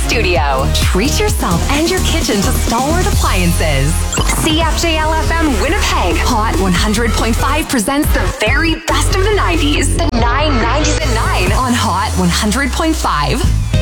studio. Treat yourself and your kitchen to Stalwart Appliances. CFJLFM Winnipeg Hot 100.5 presents the very best of the 90s. The 990s at 9 on Hot 100.5.